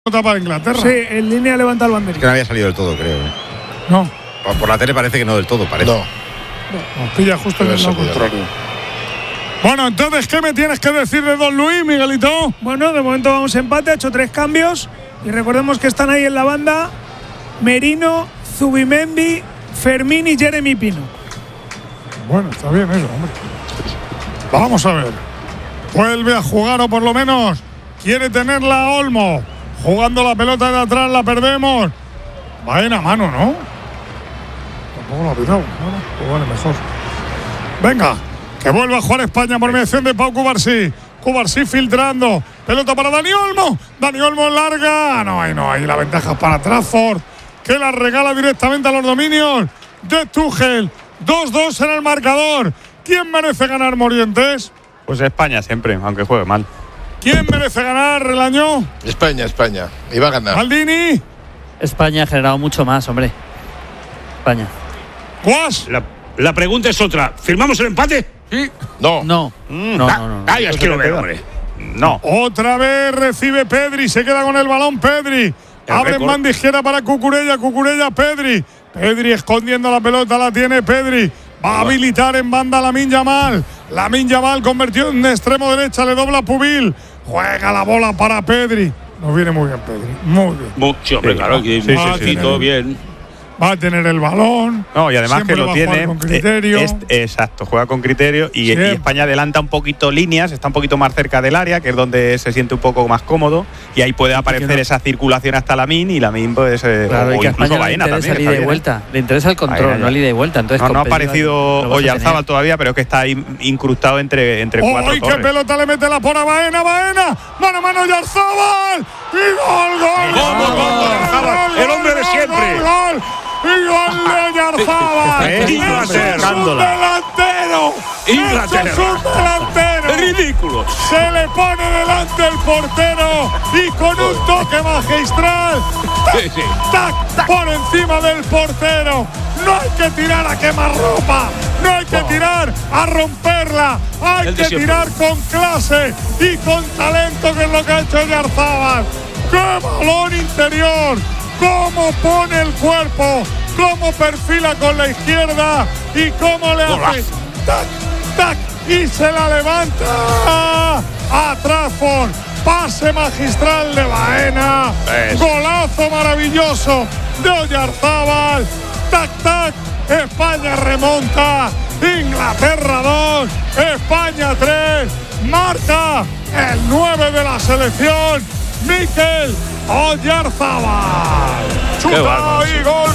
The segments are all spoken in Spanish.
Para Inglaterra. Sí, en línea levanta el banderín. Es que no había salido del todo, creo. No. Por la tele parece que no del todo, parece. No. Nos pilla justo en el lado contrario. Bueno, entonces, ¿qué me tienes que decir de Don Luis, Miguelito? Bueno, de momento vamos a empate, ha hecho 3 cambios. Y recordemos que están ahí en la banda Merino, Zubimendi, Fermín y Jeremy Pino. Bueno, está bien eso, hombre. Vamos a ver. Vuelve a jugar, o por lo menos quiere tenerla Olmo. Jugando la pelota de atrás, la perdemos. Vaina a mano, ¿no? Tampoco lo ha pitado. Pues vale, mejor. Venga, que vuelva a jugar España por mediación de Pau Cubarsí. Cubarsí filtrando. Pelota para Dani Olmo. Dani Olmo larga. No hay la ventaja para Trafford, que la regala directamente a los dominios de Tuchel. 2-2 en el marcador. ¿Quién merece ganar, Morientes? Pues España siempre, aunque juegue mal. ¿Quién merece ganar el año? España. Y va a ganar. Maldini. España ha generado mucho más, hombre. España. ¿Guas? La pregunta es otra. ¿Firmamos el empate? Sí. No. No. Ay, es que lo veo, hombre. No. Otra vez recibe Pedri. Se queda con el balón Pedri. Abre en banda izquierda para Cucurella. Pedri. Pedri escondiendo la pelota. La tiene Pedri. Va a habilitar en banda Lamine Yamal. Lamine Yamal convertido en extremo derecha. Le dobla Pubil. Juega la bola para Pedri. Nos viene muy bien Pedri. Muy bien. Sí, hombre, claro. Sí, todo bien. Va a tener el balón. No, y además que lo tiene. Con criterio. Exacto, juega con criterio. Y España adelanta un poquito líneas, está un poquito más cerca del área, que es donde se siente un poco más cómodo. Y ahí puede aparecer esa circulación hasta Lamine. Y Lamine, pues. Claro, y que a incluso España Baena le interesa también. el ida y vuelta. Le interesa el control, no el ida y vuelta. Entonces, no ha aparecido Oyarzábal todavía, pero es que está ahí incrustado entre cuatro torres. ¡Qué pelota le mete la por a Baena! ¡Mano a mano Oyarzábal! ¡Y gol! ¡El hombre de siempre! ¡Gol! ¡Y gol de Oyarzábal! ¡Es un delantero! ¡Es un delantero! ¡Ridículo! Se le pone delante el portero y con un toque magistral ¡tac! Por encima del portero. No hay que tirar a quemarropa, no hay que tirar a romperla, hay que tirar con clase y con talento, que es lo que ha hecho Oyarzábal. ¡Qué balón interior! ¡Cómo pone el cuerpo! ¡Cómo perfila con la izquierda! ¡Y cómo le hace! ¡Tac! Y se la levanta a Trafford. Pase magistral de Baena. Golazo maravilloso de Oyarzábal. ¡Tac! España remonta. Inglaterra 2, España 3. Marca el 9 de la selección, Mikel Oyarzábal. Chuta y gol.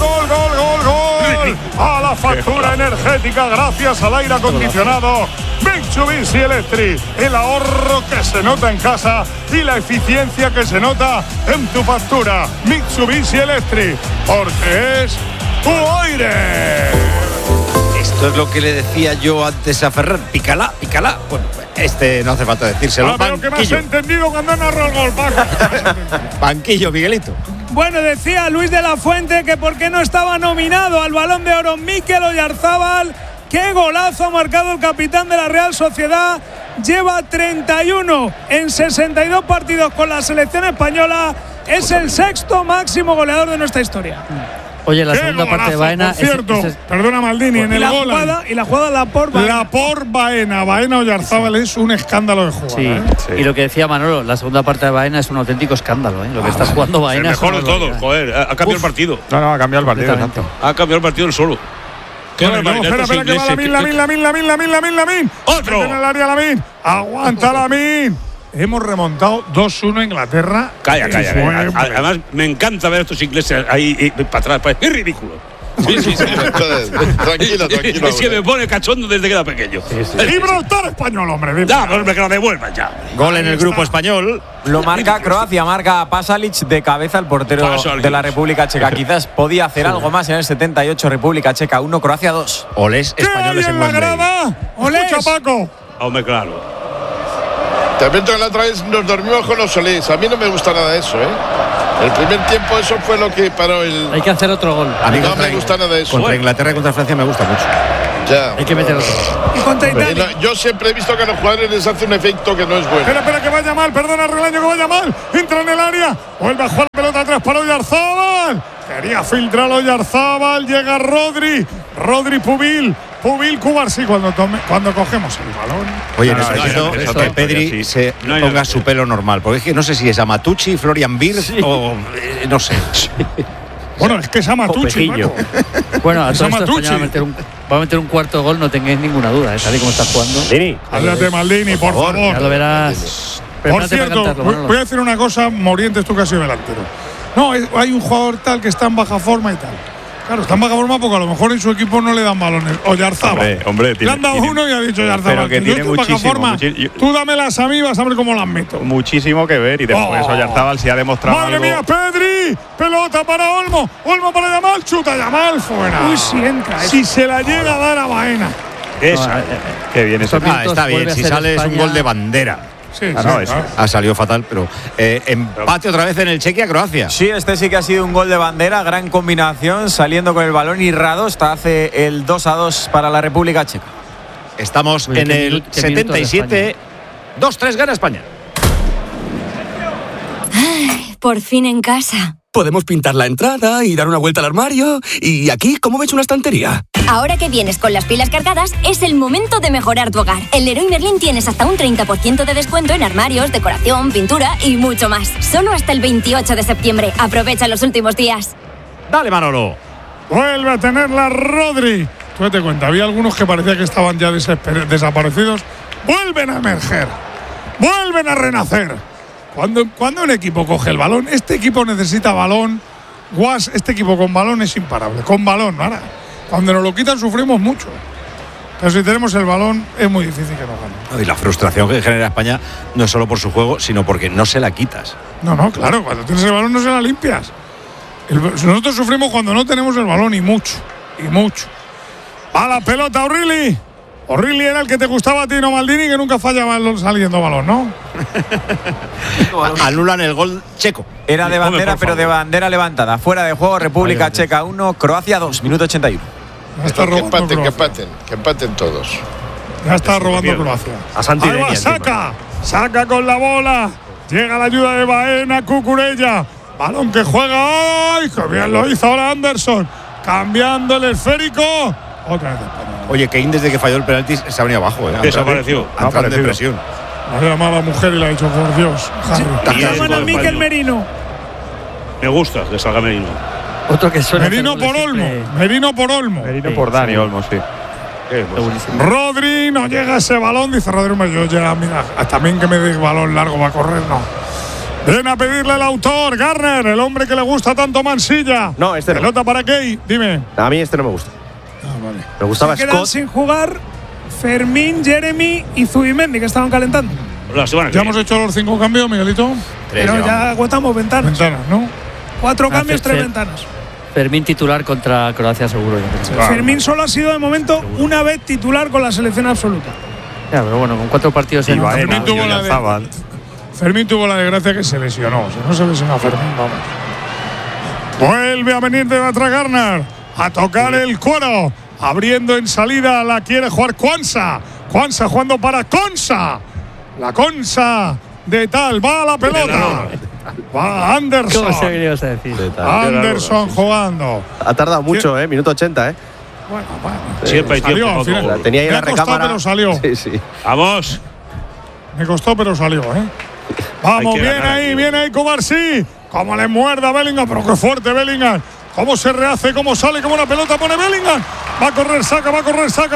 A la factura energética gracias al aire acondicionado Mitsubishi Electric. El ahorro que se nota en casa y la eficiencia que se nota en tu factura. Mitsubishi Electric, porque es tu aire. Esto es lo que le decía yo antes a Ferrer. Pícala. Bueno, no hace falta decírselo. Pero que me has entendido cuando narro el gol, Paco. Banquillo, Miguelito. Bueno, decía Luis de la Fuente que por qué no estaba nominado al Balón de Oro Mikel Oyarzábal. ¡Qué golazo ha marcado el capitán de la Real Sociedad! Lleva 31 en 62 partidos con la selección española. Es el 6º máximo goleador de nuestra historia. Oye, la segunda parte de Baena. Por cierto, perdona Maldini, en el gol. Y la jugada la por Baena. La por Baena. Baena Oyarzábal es un escándalo de jugada. Sí. Y lo que decía Manolo, la segunda parte de Baena es un auténtico escándalo. Lo que está jugando Baena es el mejor de todos. Joder, ha cambiado el partido. No, ha cambiado el partido. Ha cambiado el partido él solo. Espera, que va Lamine. ¡Otro! En el área Lamine. Aguanta Lamine. Hemos remontado 2-1 a Inglaterra. Calla. Además, me encanta ver a estos ingleses ahí para atrás. Es ridículo. Sí. Tranquilo. Es que me pone cachondo desde que era pequeño. Gibraltar español, hombre. Ya, hombre, que lo devuelvan ya. Gol en el grupo español. Lo marca Croacia, marca Pasalic de cabeza, el portero de la República Checa. Quizás podía hacer algo más en el 78. República Checa 1, Croacia 2. Olés españoles en la grada. Escucha, Paco. Hombre, claro. También la otra vez nos dormimos con los Solís. A mí no me gusta nada eso, El primer tiempo eso fue lo que paró el... Hay que hacer otro gol. A mí no me gusta nada eso. Contra Inglaterra y contra Francia me gusta mucho. Ya. Hay que meter otro. Y contra Italia. Yo siempre he visto que a los jugadores les hace un efecto que no es bueno. Espera, que vaya mal, perdona Relaño, que vaya mal. Entra en el área, vuelve a jugar la pelota atrás para Oyarzábal. Quería filtrar a Oyarzábal, llega Rodri Pubil Cubarsí cuando cogemos el balón. Oye, necesito que Pedri se ponga su pelo normal, porque es que no sé si es Amatucci, Florian Wirtz o no sé. Bueno, es que es Amatucci. Bueno, a todo esto España va a meter un cuarto gol, no tengáis ninguna duda, tal y como está jugando. Háblate, Maldini, por favor. Ya lo verás. Por cierto, voy a decir una cosa, Morientes, tú que has sido delantero. No, hay un jugador tal que está en baja forma y tal. Claro, está en baja forma porque a lo mejor en su equipo no le dan balones. Oyarzábal. Hombre, le han dado uno y ha dicho Oyarzábal. Pero que tiene muchísimo. Tú dámelas a mí, vas a ver cómo las meto. Muchísimo que ver y después Oyarzábal sí ha demostrado. ¡Madre mía, Pedri! Pelota para Olmo. Olmo para Yamal. Chuta Yamal fuera. Uy, si entra. Si se la llega a dar a Baena. Esa. Qué bien eso. Está bien. Si sale es un gol de bandera. Sí, ha salido fatal, pero empate otra vez en el Chequia-Croacia. Sí, este sí que ha sido un gol de bandera, gran combinación, saliendo con el balón y Radosta hace el 2-2 para la República Checa. Estamos en el 77, 2-3 gana España. Ay, por fin en casa. Podemos pintar la entrada y dar una vuelta al armario. Y aquí, ¿cómo ves una estantería? Ahora que vienes con las pilas cargadas, es el momento de mejorar tu hogar. En Leroy Merlin tienes hasta un 30% de descuento en armarios, decoración, pintura y mucho más. Solo hasta el 28 de septiembre. Aprovecha los últimos días. Dale, Manolo. Vuelve a tenerla Rodri. Tú date cuenta, había algunos que parecía que estaban ya desaparecidos. Vuelven a emerger. Vuelven a renacer. Cuando un equipo coge el balón, este equipo necesita balón. Este equipo con balón es imparable. Con balón, ahora. Cuando nos lo quitan sufrimos mucho. Pero si tenemos el balón es muy difícil que nos ganen. Y la frustración que genera España no es solo por su juego, sino porque no se la quitas. No, claro, cuando tienes el balón no se la limpias. Nosotros sufrimos cuando no tenemos el balón y mucho. A la pelota, O'Reilly. O'Reilly era el que te gustaba a ti, no Maldini, que nunca fallaba saliendo balón, ¿no? Anulan el gol checo. Era de bandera, pero de bandera levantada. Fuera de juego, República Checa 1, Croacia 2, minuto 81. Que empaten todos. Ya está robando Croacia. Ahí va, saca con la bola. Llega la ayuda de Baena, Cucurella. Balón que juega. ¡Ay, qué bien lo hizo ahora Anderson! Cambiando el esférico. Otra vez España. Oye, Kane desde que falló el penalti se ha venido abajo. Desapareció. Ha entrado en depresión. Ha llamado a la mujer y le ha dicho, por Dios, Harry. Llaman a Mikel Merino. Me gusta que salga Merino. Otro que suena. Merino por Olmo. Merino por Dani Olmo, sí. Rodri, no llega ese balón. Dice Rodri, yo ya, mira, también que me dé balón largo va a correr, no. Viene a pedirle el autor, Garner, el hombre que le gusta tanto Mansilla. No, este no. Pelota para Key, dime. A mí este no me gusta. Vale. Me gustaba Scott. Quedan sin jugar Fermín, Jeremy y Zubimendi, que estaban calentando. Ya hemos hecho los 5 cambios, Miguelito. Pero ya agotamos ventanas. ¿No? 4 cambios, 3 ventanas. Fermín titular contra Croacia seguro. Fermín solo ha sido de momento una vez titular con la selección absoluta. Ya, pero bueno, con 4 partidos en Fermín tuvo la desgracia que se lesionó. Si no se lesionó Fermín, vamos. Vuelve a venir de atrás Garner. A tocar el cuero. Abriendo en salida, la quiere jugar Kwanza. Kwanza jugando para Konsa. La Konsa de tal. Va a la pelota. Va Anderson. ¿Cómo se venía a decir? Anderson jugando. Ha tardado mucho, minuto 80, Bueno. Siempre hay tiempo. La tenía ahí en la recámara. Pero salió. Sí. Vamos. Me costó, pero salió, Vamos, viene ahí Cubarsí. Como le muerda a Bellingham, pero qué fuerte Bellingham. Cómo se rehace, cómo sale, como una pelota pone Bellingham. Va a correr, saca. Va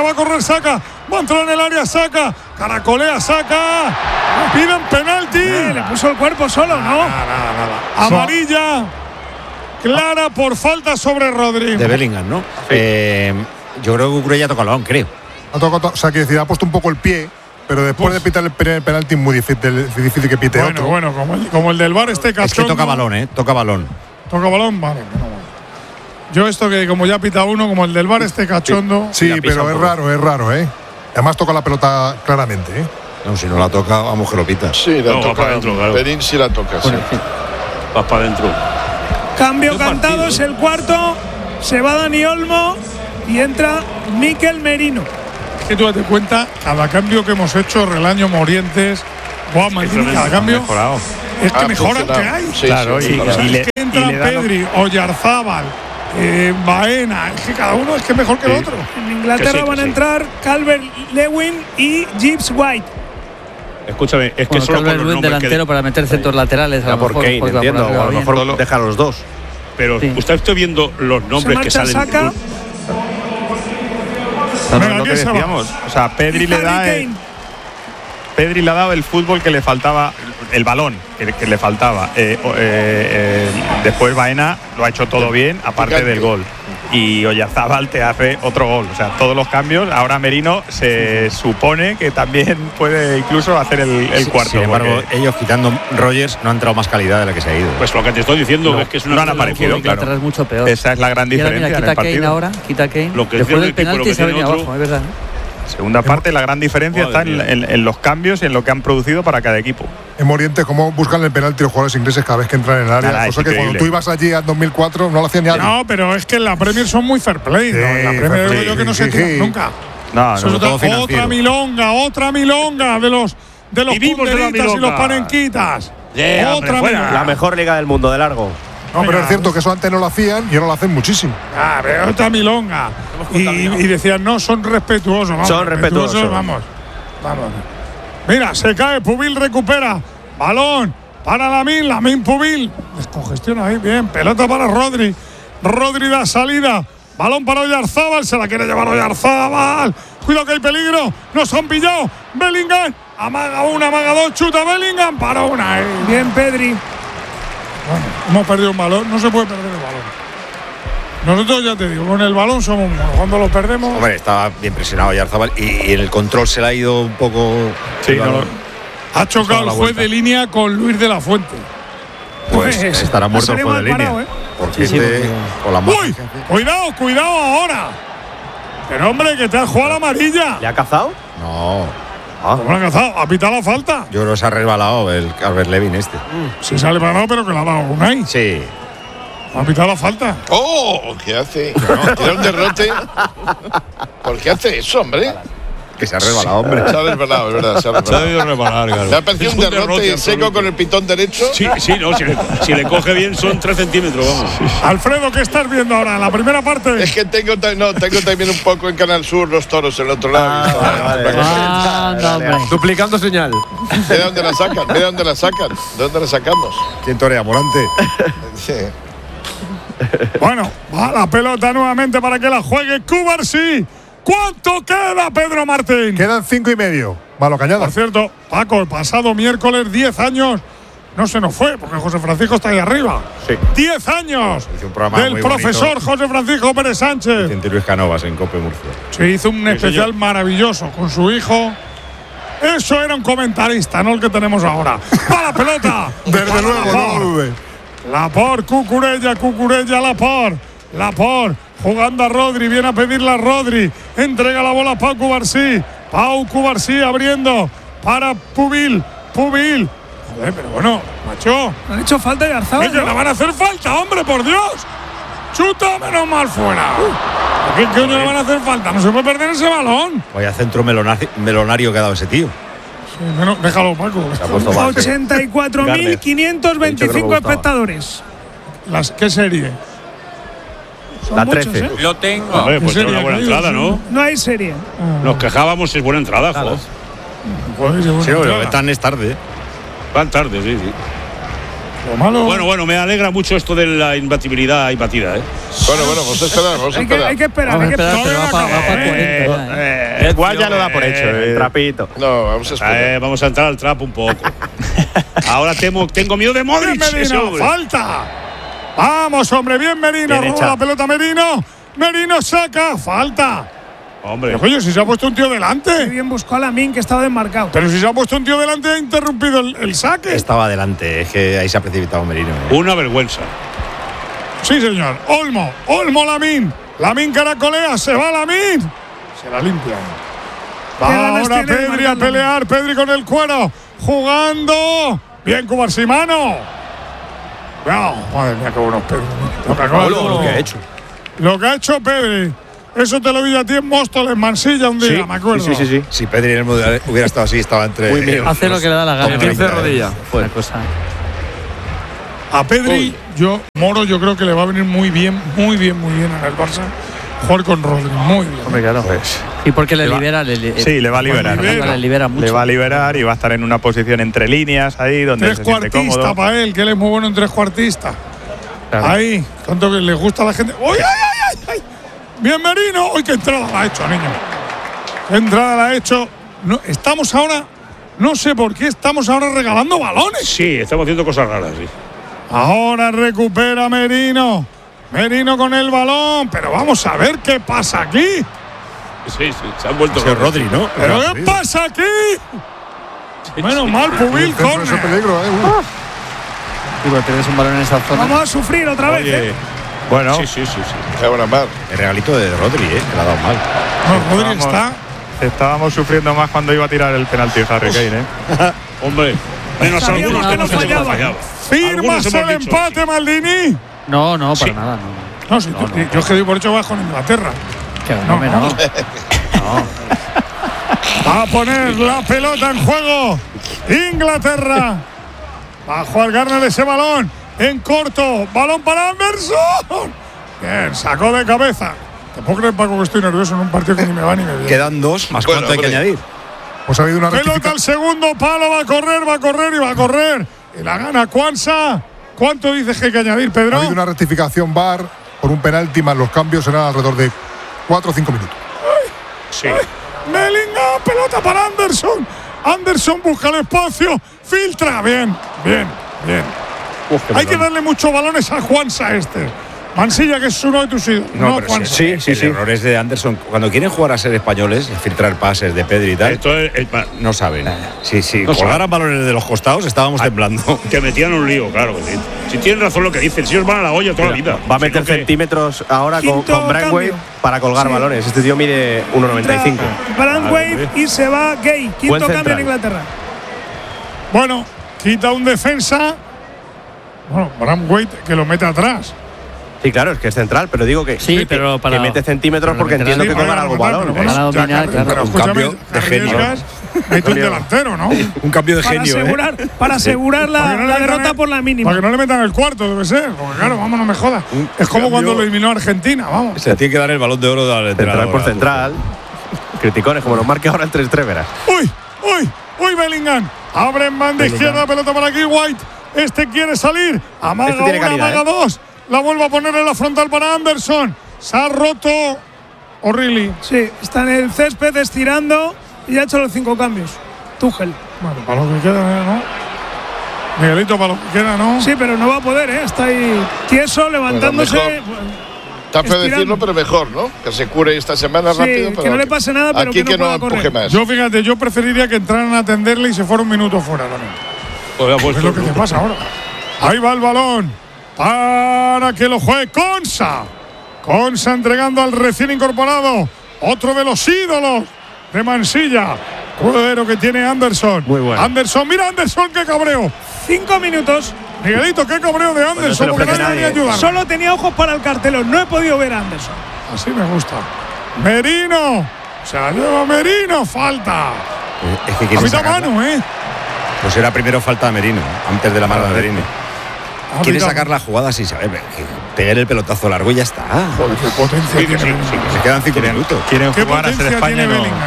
a entrar en el área, saca. Caracolea, saca. Piden penalti. Le puso el cuerpo solo, ¿no? Nada. Amarilla. Clara por falta sobre Rodri. De Bellingham, ¿no? Sí. Yo creo que Cucurella toca el balón, creo. O sea, que decir, ha puesto un poco el pie. Pero después de pitar el penalti es muy difícil que pite otro. Bueno, como el del VAR este cachondo. Es que toca balón, toca balón. ¿Toca balón? Vale. Yo esto que como ya pita uno, como el del VAR este cachondo. Sí, pero es raro, Además toca la pelota claramente, No, si no la toca, vamos que lo pita. Sí, la toca adentro, claro. Perín sí la toca, sí. Va para adentro. Cambio cantado, es el cuarto. Se va Dani Olmo. y entra Mikel Merino. Es que tú date cuenta, cada cambio que hemos hecho, Relaño, Morientes, Juan Maldini, cada cambio es que mejoran que hay. Sí, claro, sí, es que entran Pedri, Oyarzábal, Baena, es que cada uno es que mejor que el otro. En Inglaterra van a entrar Calvert-Lewin y Gibbs White. Escúchame, es que solo con los nombres delantero para meter centros laterales. A lo mejor, Kane, entiendo, o a lo mejor deja a los dos. Pero usted está viendo los nombres que salen. Saka. Lo que decíamos, o sea, Pedri le ha dado el fútbol que le faltaba, el balón que le faltaba. Después Baena lo ha hecho todo bien, aparte del gol. Y Oyarzábal te hace otro gol. O sea, todos los cambios. Ahora Merino se supone que también puede incluso hacer el cuarto. Sin embargo, ellos quitando Rodgers no han entrado más calidad de la que se ha ido. Pues lo que te estoy diciendo es que es una. No han aparecido, claro. Es mucho peor. Esa es la gran diferencia. Mira, en el partido. Kane ahora, quita Kane. Lo que después del penalti, penalti se ha venido abajo, es verdad. Segunda parte, la gran diferencia está en los cambios y en lo que han producido para cada equipo. En Morientes, cómo buscan el penalti los jugadores ingleses cada vez que entran en el área. Cosa que cuando tú ibas allí en 2004 no lo hacían ni nadie. No, pero es que en la Premier son muy fair play. ¿no? En la Premier digo yo que no se tiran nunca. No, otra milonga de los punderitas y los panenquitas. Otra milonga. La mejor liga del mundo, de largo. No, pero es cierto que eso antes no lo hacían y ahora lo hacen muchísimo. Pero otra milonga. Y decían, no, son respetuosos. Vamos, son respetuosos. Vamos. Mira, se cae, Pubil recupera. Balón para Lamin Pubil. Descongestiona ahí, bien. Pelota para Rodri. Rodri da salida. Balón para Oyarzábal. Se la quiere llevar Oyarzábal. Cuidado que hay peligro. Nos han pillado. Bellingham. Amaga una, amaga dos. Chuta Bellingham. Para una. Bien, Pedri. Bueno, hemos perdido un balón, no se puede perder el balón. Nosotros, ya te digo, con el balón somos buenos. Cuando lo perdemos. Hombre, estaba bien presionado Oyarzábal y en el control se le ha ido un poco. Sí, ha chocado el juez de línea con Luis de la Fuente. Pues estará muerto el juez de línea. Porque con la mano. ¡Uy! Cuidado ahora. Pero hombre, que te has jugado la amarilla. ¿Le ha cazado? No. ¿Cómo lo ha cazado? ¿Ha pitado la falta? Yo creo que se ha resbalado el Calvert-Lewin este. Sí, se ha resbalado, pero que la ha dado Unai. Sí. ¿Ha pitado la falta? ¡Oh! ¿Qué hace? ¿Tira un derrote? ¿Por qué hace eso, hombre? Que se ha resbalado, hombre. Se ha resbalado, es verdad. Se ha debido resbalar, claro. ¿Le ha parecido un derrote seco con el pitón derecho? Sí, no, si le coge bien son 3 centímetros, vamos. Alfredo, ¿qué estás viendo ahora? En la primera parte. Es que tengo también un poco en Canal Sur los toros en el otro lado. Duplicando señal. ¿De dónde la sacan? ¿De dónde la sacamos? ¿Quién torea? ¿Morante? Sí. Bueno, va la pelota nuevamente para que la juegue Cubarsí. ¿Cuánto queda, Pedro Martín? Quedan 5 y medio. Malo Cañada. Por cierto, Paco, el pasado miércoles 10 años no se nos fue, porque José Francisco está ahí arriba. Sí. 10 años del profesor bonito. José Francisco Pérez Sánchez. Vicente Luis Canovas en Cope Murcia. Se hizo un especial maravilloso con su hijo. Eso era un comentarista, no el que tenemos ahora. ¡Va la pelota! Desde luego, no dude. Laporte, Cucurella, Laporte. Jugando a Rodri, viene a pedirla a Rodri. Entrega la bola a Pau Cubarsí. Pau Cubarsí abriendo para Pubil. Joder, pero bueno, macho. ¿No han hecho falta de Arzabal? Es que le van a hacer falta, hombre, por Dios. Chuta, menos mal fuera. ¿Qué coño le van a hacer falta? No se puede perder ese balón. Vaya centro melonario que ha dado ese tío. Sí, déjalo, Paco. 84.525 espectadores. ¿Qué serie? La muchos, 13. Lo tengo. A ver, pues era una buena entrada, ¿no? No hay serie. Nos quejábamos, es buena entrada, joder. Sí, pero tan es tarde. Van tarde, sí. Lo malo. Bueno, me alegra mucho esto de la imbatibilidad y batida, ¿eh? Bueno, vamos a esperar, Hay que esperar. Pero va para 40. Igual ya lo da por hecho. Trapito. No, vamos a esperar. Vamos a entrar al trap un poco. Ahora tengo miedo de Modric. Merino, falta. Vamos, hombre, bien Merino. Roba la pelota Merino. Merino saca, falta. Hombre. Pero, coño, si se ha puesto un tío delante. Qué bien buscó a Lamin, que estaba desmarcado. Pero si se ha puesto un tío delante, ha interrumpido el saque. Estaba delante, es que ahí se ha precipitado Merino. Una vergüenza. Sí, señor. Olmo Lamin. Lamin caracolea, se va Lamin. Se la limpia. Va ahora Pedri a pelear. Pedri con el cuero. Jugando. Bien, Cubarsimano. No, madre mía, qué buenos Pedri. Lo que ha hecho. Lo que ha hecho Pedri. Eso te lo vi a ti en Móstoles, Mansilla, un día, me acuerdo. Sí. Si Pedri en el Mundial hubiera estado así, estaba entre. Muy bien. Hace lo que le da la gana. 15 rodillas. Buena cosa. A Pedri, Moro, yo creo que le va a venir muy bien en el Barça. Jugar con Rodri, muy bien. Hombre, claro. Y porque le libera. Sí, le va a liberar. Le libera mucho. Le va a liberar y va a estar en una posición entre líneas ahí donde se siente cómodo. Trescuartista para él, que él es muy bueno en trescuartista. Claro. Ahí, tanto que le gusta a la gente. ¡Uy, ay! Bien, Merino. ¡Uy, qué entrada la ha hecho, niño! ¡Qué entrada la ha hecho! No, estamos ahora, no sé por qué, estamos ahora regalando balones. Sí, estamos haciendo cosas raras, sí. Ahora recupera Merino. Merino con el balón. Pero vamos a ver qué pasa aquí. Sí, se han vuelto. Es Rodri, ¿no? ¿Pero qué pasa aquí? Menos mal, Pubil con. Ese peligro, Y tienes un balón en esa zona. Vamos a sufrir otra vez. Bueno. Sí. Qué buena mar. El regalito de Rodri, que le ha dado mal. No, Rodri está. Estábamos sufriendo más cuando iba a tirar el penalti Harry Kane, Hombre, menos algunos que no fallaba. ¿Firmas el empate, Maldini? No, para nada. No, yo es que doy por hecho bajo en Inglaterra. No. Va a poner la pelota en juego. Inglaterra. Va a jugar Garner ese balón. En corto. Balón para Anderson. Bien, sacó de cabeza. ¿Te puedo creer, Paco, que estoy nervioso en un partido que ni me va ni me viene? Quedan 2, más cuánto hay que añadir. Pues ha habido una pelota al segundo palo. Va a correr. Y la gana Quansah. ¿Cuánto dices que hay que añadir, Pedro? Ha habido una rectificación VAR por un penalti, más los cambios serán alrededor de 4 o 5 minutos. Sí. Bellingham, pelota para Anderson. Anderson busca el espacio, filtra. Bien. Hay que darle muchos balones a Quansah Mansilla, que es uno de tus ídolos. No, pero sí. El error es de Anderson. Cuando quieren jugar a ser españoles, filtrar pases de Pedri y tal, no saben. Si colgaran balones de los costados, estábamos temblando. Te metían un lío, claro. Si tienen razón lo que dicen, si ellos van a la olla toda la vida. Va a meter centímetros ahora con Braithwaite para colgar balones. Este tío mide 1,95. Braithwaite y se va Gay. Quinto cambio en Inglaterra. Bueno, quita un defensa. Bueno, Braithwaite que lo mete atrás. Sí, claro, es que es central, pero digo que, sí, pero para, que mete centímetros porque entiendo que colgar algo balón. Pero un cambio de genio. Mete un delantero, ¿no? Un cambio de genio. Para asegurar la derrota por la mínima. Para que no le metan el cuarto, debe ser. Porque claro, vamos, no me jodas. Es como cuando lo eliminó Argentina, vamos. Se tiene que dar el balón de oro de la central por central. Criticones, como nos marque ahora el 3-3, verás. ¡Uy, Bellingham! Abre en banda izquierda, pelota para aquí, White. Quiere salir. Amaga amaga dos. La vuelve a poner en la frontal para Anderson. Se ha roto O'Reilly. Sí, está en el césped estirando y ha hecho los 5 cambios. Tuchel. Bueno, para lo que queda, ¿no? Miguelito, para lo que queda, ¿no? Sí, pero no va a poder, ¿eh? Está ahí tieso, levantándose. Está feo decirlo, pero mejor, ¿no? Que se cure esta semana rápido. Que no le pase nada, pero aquí que no pueda correr. Más. Yo preferiría que entraran a atenderle y se fuera un minuto fuera también. Es lo que te pasa ahora. Ahí va el balón. Para que lo juegue Quansah. Quansah entregando al recién incorporado. Otro de los ídolos de Mansilla. Cuero que tiene Anderson. Muy bueno. Anderson, mira Anderson, qué cabreo. 5 minutos. Miguelito, qué cabreo de Anderson. Bueno, porque nadie ayuda. Solo tenía ojos para el cartelón. No he podido ver a Anderson. Así me gusta. Merino. Se la lleva Merino. Falta. Es que quiere sacarla. Mano, Pues era primero falta a Merino, antes de la mano de Merino. Quiere sacar la jugada sin saber. Pegar el pelotazo largo y ya está. Joder, qué potencia tiene. Se quedan 5 minutos. Quieren jugar a ser España.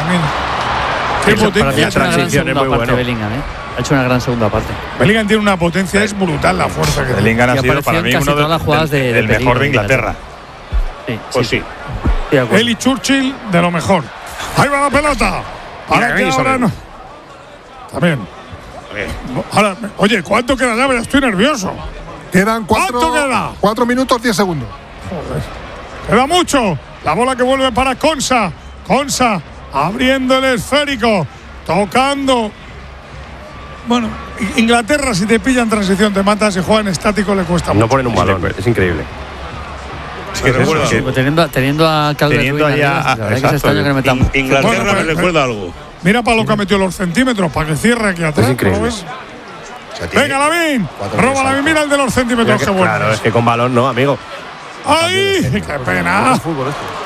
Qué potencia. Transición es muy buena. Ha hecho una gran segunda parte. Bellingham tiene una potencia, es brutal la fuerza que tiene. Bellingham ha sido para mí uno del mejor de Inglaterra. Pues sí. Él y Churchill de lo mejor. Ahí va la pelota. Para que ahora no. También. Ahora, oye, ¿cuánto queda ya? Estoy nervioso. Quedan 4 minutos 10 segundos. Joder. Queda mucho. La bola que vuelve para Quansah. Quansah abriendo el esférico. Tocando. Bueno, Inglaterra, si te pillan transición, te matas. Si juegan estático, le cuesta mucho. No ponen un balón, es increíble. Teniendo a Calvert-Lewin, la verdad que es extraño que le metamos. Inglaterra me recuerda algo. Mira para lo que ha metido los centímetros, para que cierre aquí atrás. Es increíble. Venga, Lavín. Roba Lavín, mira el de los centímetros. Qué bueno. Claro, es que con balón no, amigo. ¡Ay! ¡Qué pena!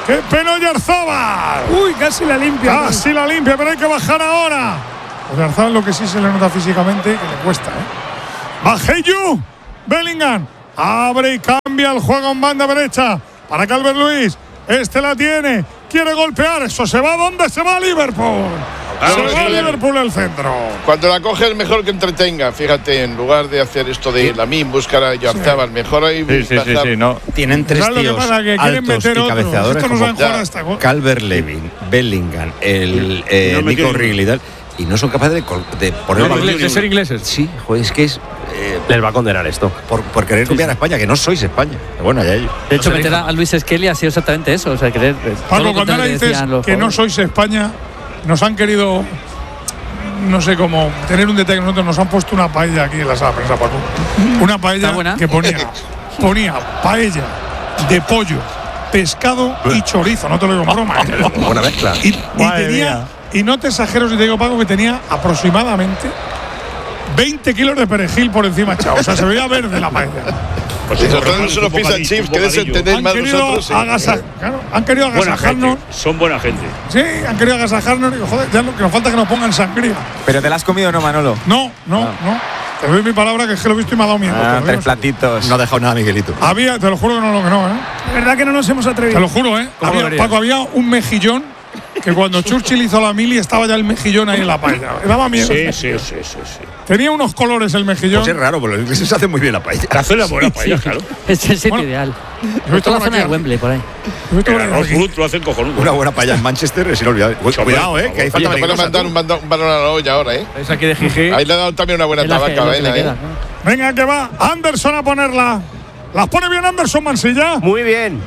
¡Qué pena Oyarzábal! Uy, casi la limpia. Casi la limpia, pero hay que bajar ahora. Oyarzábal lo que sí se le nota físicamente que le cuesta, Bajeyu, Bellingham. Abre y cambia el juego en banda derecha para Calvert-Lewin. Este la tiene. Quiere golpear. Eso se va. ¿Dónde se va Liverpool? Se va Liverpool al centro. Cuando la coge es mejor que entretenga. Fíjate, en lugar de hacer esto de Lamine, buscar a Oyarzábal. Mejor ahí. Sí, no. Tienen tres tíos altos y cabeceadores como Calvert-Lewin, Bellingham, Nico Riley y tal. Y no son capaces de poner de ser ingleses. Sí, joder, es que es. Les va a condenar esto. Por querer copiar a España, que no sois España. Pero bueno, ya ellos. De hecho, meter a Luis Skelly ha sido exactamente eso. O sea, querer. Paco, cuando ahora dices que no sois España, nos han querido. No sé cómo. Tener un detalle. Nosotros nos han puesto una paella aquí en la sala de prensa, Paco. Una paella que ponía paella de pollo, pescado y chorizo. No te lo digo en broma. Buena mezcla. Y tenía. Y no te exagero si te digo, Paco, que tenía aproximadamente 20 kilos de perejil por encima, chao. O sea, se veía verde la paella. Pues eso no son los pizza chips, que desentendéis más nosotros. Han querido agasajarnos. Son buena gente. Sí, han querido agasajarnos. Digo, joder, ya que nos falta que nos pongan sangría. ¿Pero te la has comido o no, Manolo? No. Te doy mi palabra que es que lo he visto y me ha dado miedo. 3 platitos. No ha dejado nada, Miguelito. Te lo juro que no, De verdad que no nos hemos atrevido. Te lo juro, Paco, había un mejillón que cuando Churchill hizo la mili estaba ya el mejillón ahí en la paella. Me daba miedo. Sí. Tenía unos colores el mejillón. Pues es raro, porque los ingleses hacen muy bien la paella. Hacen la buena paella, claro. Es el sitio ideal. Toda la zona de Wembley, por ahí. Lo hacen cojonudo. Una buena paella en Manchester es inolvidable. Cuidado, que hay falta de mandar un balón a la olla ahora, Esa aquí de Gigi. Ahí le ha dado también una buena tabaca, Venga, que va Anderson a ponerla. Las pone bien Anderson, Mansilla. Muy bien.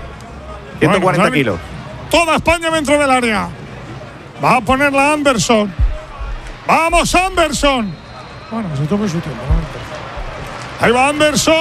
140 kilos. Toda España dentro del área. Va a ponerla Anderson. ¡Vamos, Anderson! Bueno, se tome su tiempo. Ahí va Anderson.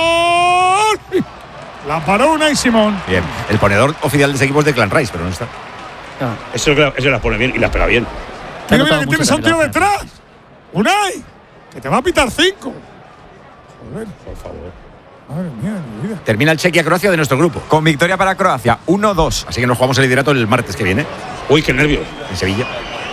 La paró Unai Simón. Bien. El ponedor oficial de ese equipo es de Clan Rice, pero no está. Eso las pone bien y las pega bien. Mira que tienes a un tío detrás. Unai, que te va a pitar 5. Joder, por favor. Madre mía, mi vida. Termina el Chequia-Croacia de nuestro grupo. Con victoria para Croacia, 1-2. Así que nos jugamos el liderato el martes que viene. Uy, qué nervios. En Sevilla.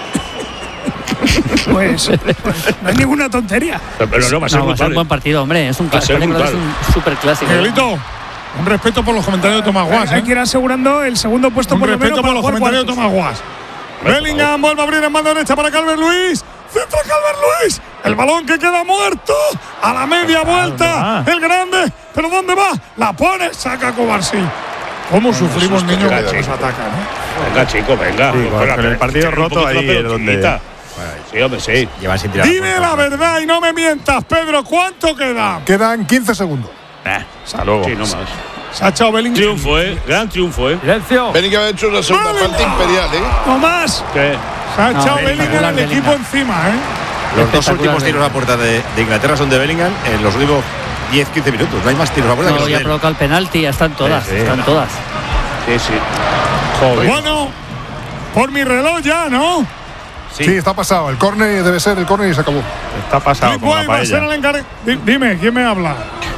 Pues no hay ninguna tontería. Pero no, va a ser un buen partido, hombre. Es un clásico. Es un super clásico. Miguelito, un respeto por los comentarios de Tomás Guas. Hay que ir asegurando el segundo puesto por lo menos. Un respeto por los comentarios de Tomás Guas. Bellingham vuelve a abrir en banda derecha para Calvert-Lewin. Centra Calvert-Lewin. El balón que queda muerto. A la media vuelta. El grande. ¿Pero dónde va? La pone. Saca Kovarsy. ¿Cómo sufrimos, niños, que nos atacan? Venga, chico, venga. Con el partido roto ahí es donde. Sí, hombre, sí. Llevan sin tirar. Dime la verdad y no me mientas, Pedro. ¿Cuánto queda? Quedan 15 segundos. Hasta luego. Sí, no más. Se ha echado Bellingham. Triunfo, gran triunfo, Silencio. Bellingham ha hecho una segunda parte imperial, No más. ¿Qué? Se ha echado Bellingham el equipo encima, Los 2 últimos tiros a puerta de Inglaterra son de Bellingham en los últimos 10-15 minutos. No hay más tiros a puerta. No, ya ha provocado el penalti, ya están todas. Están todas. Sí. Joder. Bueno, por mi reloj ya, ¿no? Sí, está pasado. El córner debe ser el córner y se acabó. Está pasado con la paella. Dime, ¿quién me habla?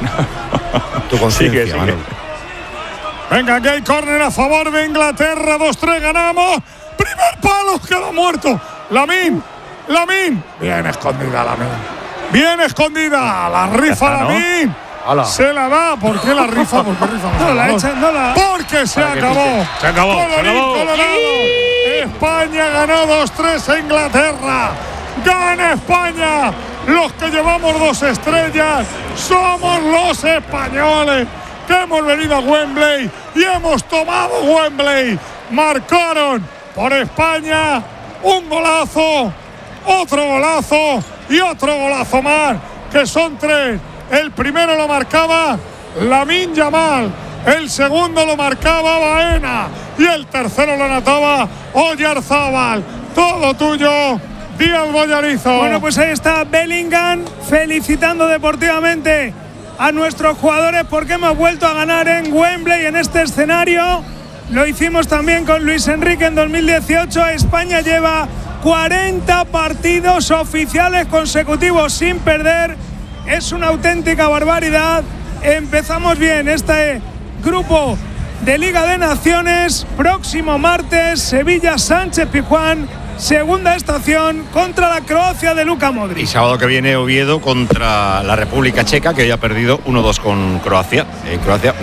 Tu conciencia, sigue. Venga, que hay córner a favor de Inglaterra. 2-3, ganamos. Primer palo, queda muerto. Lamine. Bien escondida Lamine. Bien escondida. La rifa Lamine. Se la da. ¿Por qué la rifa? ¿Por qué rifa? No la echan, no la. Porque se acabó. Se acabó. Colorado. España ganó 2-3 a Inglaterra. Gana España. Los que llevamos 2 estrellas somos los españoles que hemos venido a Wembley y hemos tomado Wembley. Marcaron por España un golazo, otro golazo y otro golazo más, que son 3. El primero lo marcaba Lamine Yamal, el segundo lo marcaba Baena y el tercero lo anotaba Oyarzábal. Todo tuyo, Díaz Bollarizo. Bueno, pues ahí está Bellingham felicitando deportivamente a nuestros jugadores porque hemos vuelto a ganar en Wembley en este escenario. Lo hicimos también con Luis Enrique en 2018. España lleva 40 partidos oficiales consecutivos sin perder. Es una auténtica barbaridad. Empezamos bien este grupo de Liga de Naciones. Próximo martes, Sevilla Sánchez Pizjuán, segunda estación contra la Croacia de Luka Modric. Y sábado que viene Oviedo contra la República Checa, que ya ha perdido 1-2 con Croacia. En Croacia